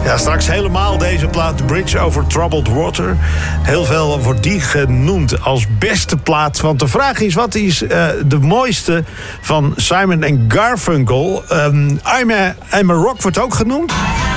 Ja, straks helemaal deze plaat, The Bridge Over Troubled Water. Heel veel wordt die genoemd als beste plaat. Want de vraag is, wat is de mooiste van Simon & Garfunkel? I'm a Rock wordt ook genoemd.